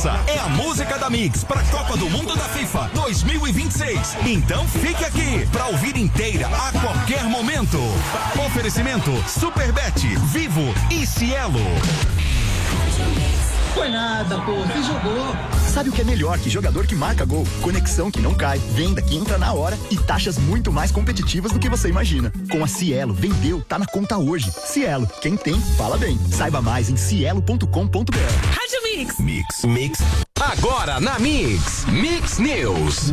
Essa é a música da Mix pra Copa do Mundo da FIFA 2026. Então fique aqui pra ouvir inteira a qualquer momento. Oferecimento Superbet, Vivo e Cielo. Foi nada, pô, você jogou. Sabe o que é melhor que jogador que marca gol? Conexão que não cai, venda que entra na hora e taxas muito mais competitivas do que você imagina. Com a Cielo, vendeu, tá na conta hoje. Cielo, quem tem, fala bem. Saiba mais em cielo.com.br. Rádio Mix. Mix. Agora na Mix. Mix News.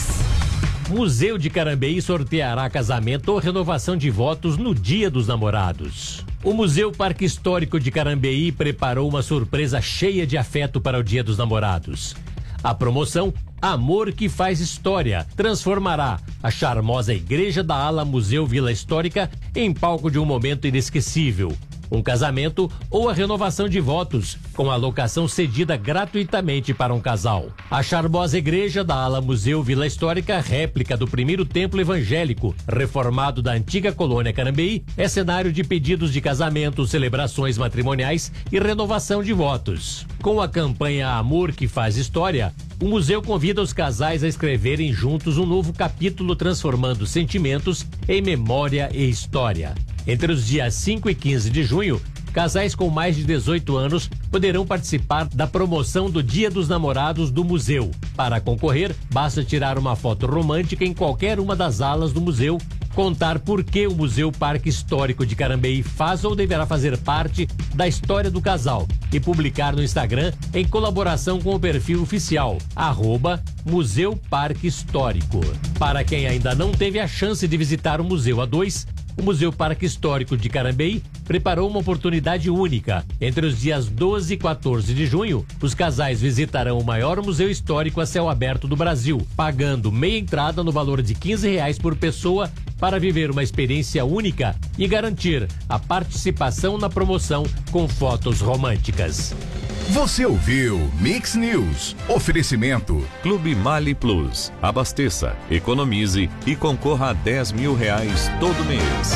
Museu de Carambeí sorteará casamento ou renovação de votos no Dia dos Namorados. O Museu Parque Histórico de Carambeí preparou uma surpresa cheia de afeto para o Dia dos Namorados. A promoção Amor que Faz História transformará a charmosa igreja da ala Museu Vila Histórica em palco de um momento inesquecível. Um casamento ou a renovação de votos, com a locação cedida gratuitamente para um casal. A charmosa igreja da ala Museu Vila Histórica, réplica do primeiro templo evangélico reformado da antiga colônia Carambeí, é cenário de pedidos de casamento, celebrações matrimoniais e renovação de votos. Com a campanha Amor que Faz História, o museu convida os casais a escreverem juntos um novo capítulo transformando sentimentos em memória e história. Entre os dias 5 e 15 de junho, casais com mais de 18 anos poderão participar da promoção do Dia dos Namorados do museu. Para concorrer, basta tirar uma foto romântica em qualquer uma das alas do museu, contar por que o Museu Parque Histórico de Carambeí faz ou deverá fazer parte da história do casal e publicar no Instagram em colaboração com o perfil oficial, @Museu Parque Histórico. Para quem ainda não teve a chance de visitar o museu A2, o Museu Parque Histórico de Carambeí preparou uma oportunidade única. Entre os dias 12 e 14 de junho, os casais visitarão o maior museu histórico a céu aberto do Brasil, pagando meia entrada no valor de R$15 por pessoa para viver uma experiência única e garantir a participação na promoção com fotos românticas. Você ouviu Mix News. Oferecimento Clube Mali Plus. Abasteça, economize e concorra a R$10 mil todo mês.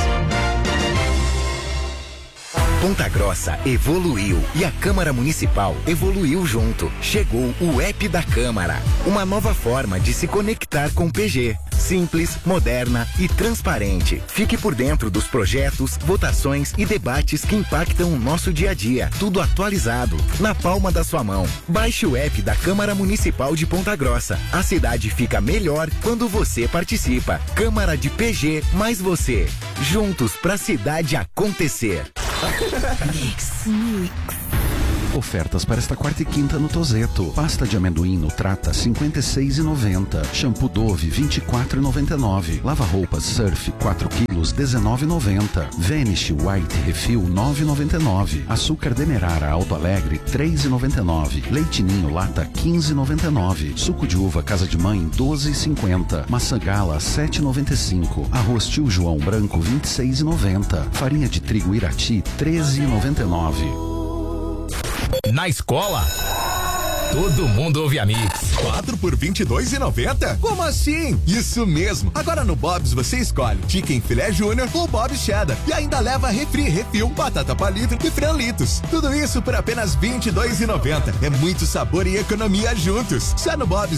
Ponta Grossa evoluiu e a Câmara Municipal evoluiu junto. Chegou o app da Câmara, uma nova forma de se conectar com o PG. Simples, moderna e transparente. Fique por dentro dos projetos, votações e debates que impactam o nosso dia a dia. Tudo atualizado, na palma da sua mão. Baixe o app da Câmara Municipal de Ponta Grossa. A cidade fica melhor quando você participa. Câmara de PG mais você. Juntos pra cidade acontecer. Mix. Ofertas para esta quarta e quinta no Tozeto. Pasta de amendoim no Trata, R$56,90. Shampoo Dove, R$24,99. Lava-roupas Surf, 4 quilos, R$19,90. Vanish White Refill, R$9,99. Açúcar Demerara Alto Alegre, R$3,99. Leite Ninho Lata, R$15,99. Suco de uva Casa de Mãe, R$12,50. Maçã Gala, R$7,95. Arroz Tio João Branco, R$26,90. Farinha de trigo Irati, R$13,99. Na escola, todo mundo ouve a Mix. 4 por R$22,90? Como assim? Isso mesmo. Agora no Bob's você escolhe Chicken Filé Júnior ou Bob's Cheddar. E ainda leva refri, refil, batata palito e franlitos. Tudo isso por apenas R$22,90. É muito sabor e economia juntos. Só no Bob's